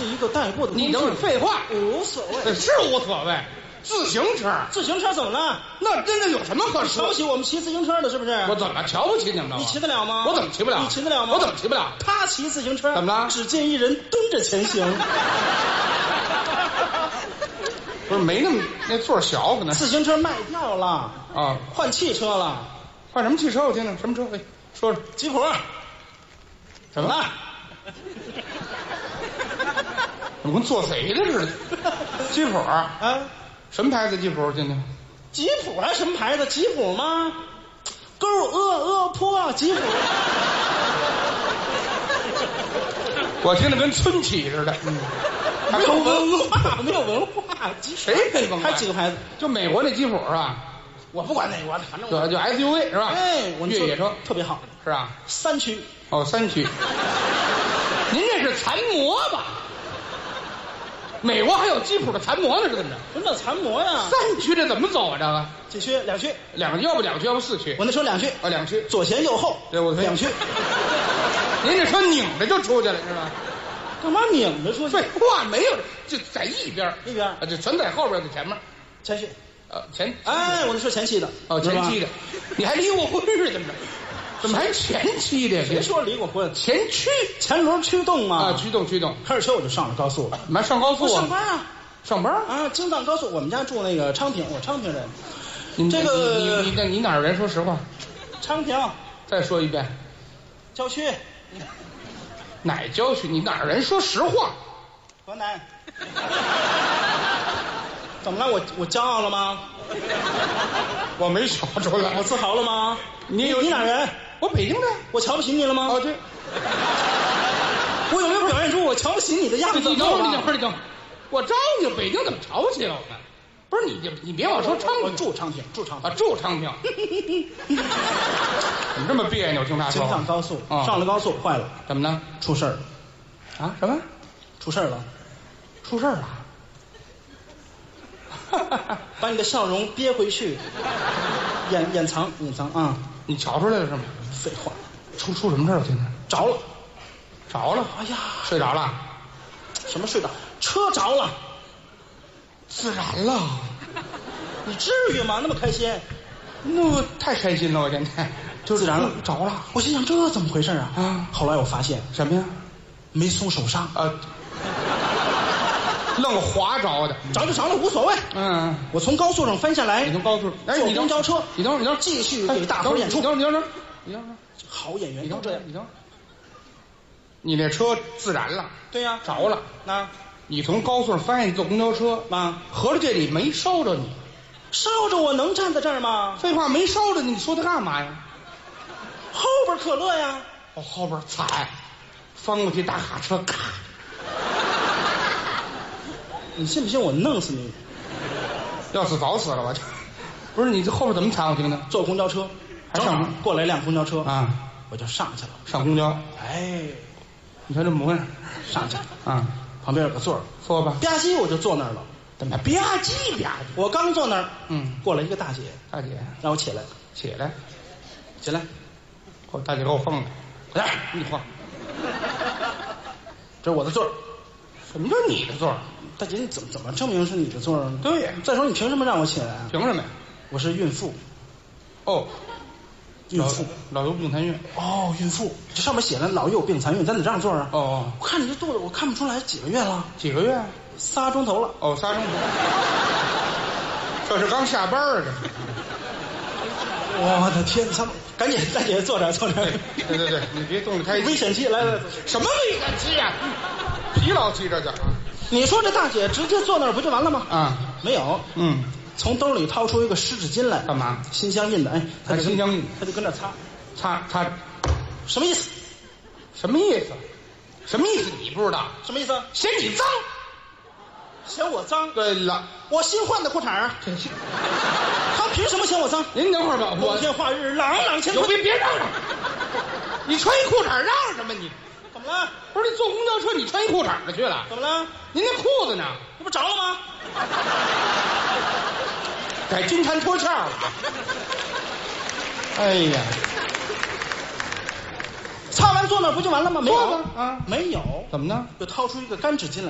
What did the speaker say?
是一个代步的工具。 你等会儿废话， 无所谓， 是无所谓。自行车， 自行车怎么了？ 那真的有什么可说？ 瞧不起我们骑自行车的，是不是？ 我怎么瞧不起你们了？ 你骑得了吗？ 我怎么骑不了？ 你骑得了吗？ 我怎么骑不了？ 他骑自行车怎么了？ 只见一人蹲着前行。 不是没那座小可能。 自行车卖掉了啊， 换汽车了。 换什么汽车？我听听什么车？哎，说说。 吉普。 怎么了？怎么跟做贼的似的？吉普啊？什么牌子吉普？听听。 吉普还什么牌子？吉普吗？勾坡吉普。 我听着跟村起似的。 没有文化，没有文化。 谁没文化？ 还几个牌子？ 就美国那吉普是吧？ 我不管哪国的，反正我就 SUV 是吧？ 哎，我越野车特别好， 是啊 ，3驱。 哦，3驱。您这是残模吧？美国还有吉普的残模呢，是怎么着？ 什么叫残模呀 ？3驱这怎么走啊？这个几驱？2驱。 要不2驱，要不4驱。 我那车2驱。 啊，2驱， 左前右后。 对，我 2驱。 您这车拧着就出去了，是吧？ 干嘛拧着出去？ 废话，没有，就在一边啊，就全在后边，在前面。 前驱。 前。 哎，我那车前期的。 哦，前期的。你还离过婚是怎么着？怎么还前期的？ 谁说离过婚？ 前驱， 前轮驱动嘛。 啊，驱动。 开着车我就上了高速了。 妈上高速啊？ 上班啊。 上班啊，京藏高速。我们家住那个昌平，我昌平人。 这个你哪儿人？说实话。 昌平。 再说一遍。 郊区。 哪郊区？你哪儿人？说实话。 河南。怎么了？我骄傲了吗？ 我没瞧出来。 我自豪了吗？你哪人？ 我北京的。 我瞧不起你了吗？ 哦，对。 我有没有表现出我瞧不起你的样子？ 你等会儿。我招你，北京怎么瞧不起我呢？不是你别往说昌平。 我住昌平。 啊，住昌平。怎么这么别扭？听他说。 京藏高速，上了高速坏了。 怎么了？ 出事儿。 啊？什么？ 出事儿了？ 出事儿了？ 把你的笑容憋回去，掩藏啊！ 你瞧出来了是吗？ 废话， 出什么事了？现在着了。哎呀， 睡着了？ 什么睡着？车着了， 自燃了。 你至于吗？那么开心？ 那我太开心了，我现在就自燃了， 着了。 我心想这怎么回事啊？ 啊！ 后来我发现什么呀？ 没松手刹啊。愣滑着的， 着就着了，无所谓。我从高速上翻下来， 你从高速， 坐公交车， 你等会儿， 继续给大伙演出。 你等会儿， 好演员都这样。 你那车自燃了？ 对呀， 着了。 那你从高速上翻下去坐公交车，合着这里没烧着你？ 烧着我能站在这儿吗？ 废话，没烧着你，你说他干嘛呀？ 后边可乐呀。 哦，后边踩，翻过去大卡车，咔。 你信不信我弄死你？ 要死早死了我就。不是你这后边怎么踩？我听听。 坐公交车， 还上过来一辆公交车啊， 我就上去了。 上公交， 哎， 你看这模样， 上去啊， 旁边有个座儿， 坐吧。 吧唧我就坐那儿了。 怎么吧唧吧唧？ 我刚坐那儿，过来一个大姐，让我起来。 大姐给我放了，来，你晃。 这是我的座儿。 什么叫你的座儿？ 大姐，你怎么证明是你的座儿？ 对呀。 再说你凭什么让我起来啊？ 凭什么呀？ 我是孕妇。 哦， 孕妇， 老幼病残孕。 哦，孕妇，这上面写了老幼病残孕，咱得让座啊。 哦， 我看你这肚子，我看不出来几个月了。 几个月 ？3钟头了。 哦，3钟头。这是刚下班啊，这是。 我的天，赶紧大姐坐这儿。 对，你别动得太危险期来， 什么危险期呀？疲劳期这叫。 你说这大姐直接坐那儿不就完了吗？ 啊， 没有。从兜里掏出一个湿纸巾来， 干嘛？ 心相印的。哎， 他心相印， 他就跟那擦。 什么意思？什么意思？你不知道？ 什么意思？ 嫌你脏。 嫌我脏？ 对了， 我新换的裤衩啊。他凭什么嫌我脏？ 您等会儿吧， 光天化日，朗朗乾坤。 别嚷嚷！你穿一裤衩嚷什么？你怎么了？ 不是你坐公交车，你穿一裤衩子去了？ 怎么了？ 您那裤子呢？ 这不着了吗？ 改金蝉脱壳了。哎呀， 擦完坐那不就完了吗？没有啊， 没有。 怎么呢？ 又掏出一个干纸巾来。